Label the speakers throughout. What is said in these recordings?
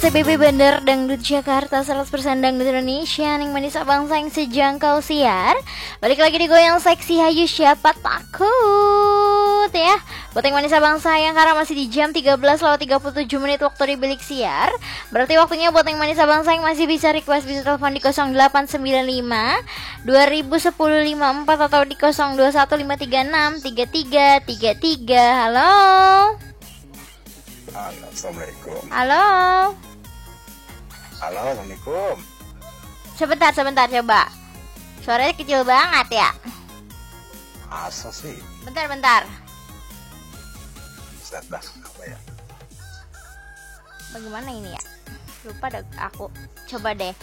Speaker 1: CBB Bandar Dangdut Jakarta 100% Dangdut Indonesia Ning manis bangsa yang sejangkau siar. Balik lagi di Goyang Seksi, hayu siapa takut ya. Buat yang manis bangsa yang karena masih di jam 13:37 waktu di bilik siar. Berarti waktunya buat yang manis bangsa yang masih bisa request bisa telepon di 0895 2010 54 atau di 021536 3333. Halo.
Speaker 2: Halo, assalamualaikum.
Speaker 1: Halo.
Speaker 2: Halo, assalamualaikum.
Speaker 1: Sebentar coba. Suaranya kecil banget ya.
Speaker 2: Masa sih?
Speaker 1: Bentar.
Speaker 2: Dah, apa ya?
Speaker 1: Bagaimana ini ya? Lupa deh aku. Coba deh.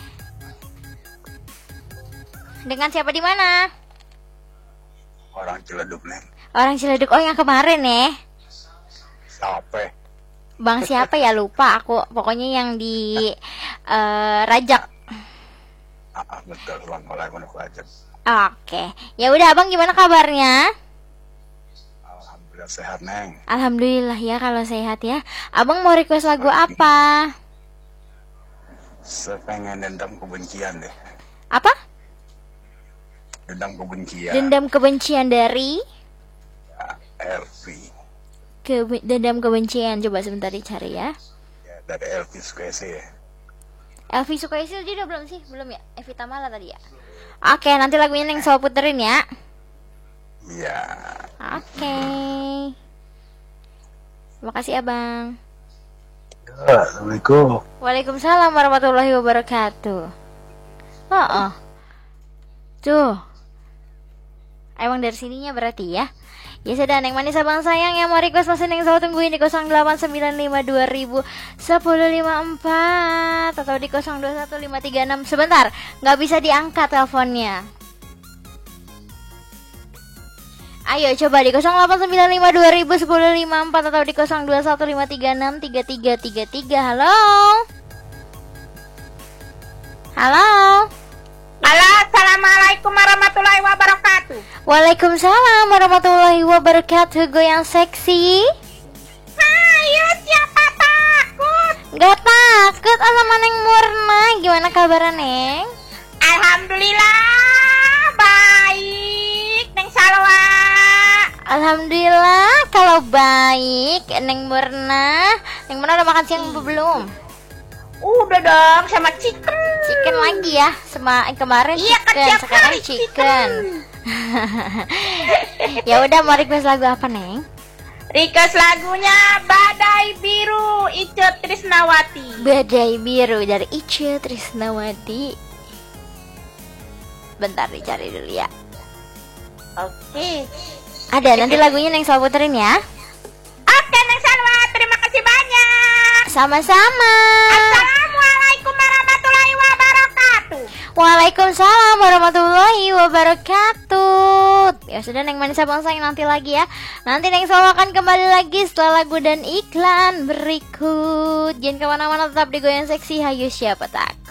Speaker 1: Dengan siapa di mana?
Speaker 2: Orang Ciledug, Neng.
Speaker 1: Orang Ciledug. Oh, yang kemarin ya.
Speaker 2: Siapa?
Speaker 1: Bang siapa ya, lupa aku. Pokoknya yang di Rajak.
Speaker 2: Betul, Bang. Orang Rajak.
Speaker 1: Oke. Ya udah, Abang gimana kabarnya?
Speaker 2: Alhamdulillah sehat, Neng.
Speaker 1: Alhamdulillah ya kalau sehat ya. Abang mau request lagu apa?
Speaker 2: Saya pengen dendam kebencian deh.
Speaker 1: Apa?
Speaker 2: Dendam kebencian.
Speaker 1: Dendam kebencian dari
Speaker 2: Elvi.
Speaker 1: Dendam kebencian. Coba sebentar dicari ya.
Speaker 2: Ya, dari Elvi Sukaisi.
Speaker 1: Elvi Sukaisi udah belum sih? Belum ya? Evi Tamala tadi ya? Oke, nanti lagunya yang saya puterin ya.
Speaker 2: Iya.
Speaker 1: Oke. Terima kasih Abang.
Speaker 2: Assalamualaikum.
Speaker 1: Waalaikumsalam warahmatullahi wabarakatuh. Oh. Tuh. Emang dari sininya berarti ya. Ya sudah, Neng manis abang sayang yang mau request masih Neng selalu tungguin di 0895201054 atau di 021536. Sebentar, nggak bisa diangkat teleponnya. Ayo coba di 0895201054 atau di 0215363333. Halo.
Speaker 3: Halo, assalamualaikum warahmatullahi wabarakatuh.
Speaker 1: Waalaikumsalam warahmatullahi wabarakatuh. Goyang seksi.
Speaker 3: Ayo, siapa takut?
Speaker 1: Gak takut, sama Neng Murna. Gimana kabarnya, Neng?
Speaker 3: Alhamdulillah baik, Neng Salwa.
Speaker 1: Alhamdulillah kalau baik, Neng Murna. Neng Murna udah makan siang belum?
Speaker 3: Udah dong, sama chicken.
Speaker 1: Chicken lagi ya, sama kemarin
Speaker 3: Iya, kan
Speaker 1: chicken,
Speaker 3: tiap
Speaker 1: sekarang
Speaker 3: hari
Speaker 1: chicken. Ya udah, mau request lagu apa, Neng?
Speaker 3: Request lagunya Badai Biru, Ice Trisnawati.
Speaker 1: Badai Biru dari Ice Trisnawati. Bentar dicari dulu ya.
Speaker 3: Oke.
Speaker 1: Ada, nanti lagunya Neng selalu puterin ya.
Speaker 3: Oke, Neng Salwa, terima kasih banyak.
Speaker 1: Sama-sama.
Speaker 3: Assalamualaikum warahmatullahi wabarakatuh.
Speaker 1: Waalaikumsalam warahmatullahi wabarakatuh. Ya sudah, Neng manis abang sayang nanti lagi ya. Nanti Neng selalu akan kembali lagi setelah lagu dan iklan berikut. Jangan kemana-mana, tetap di Goyang Seksi, hayu siapa tak.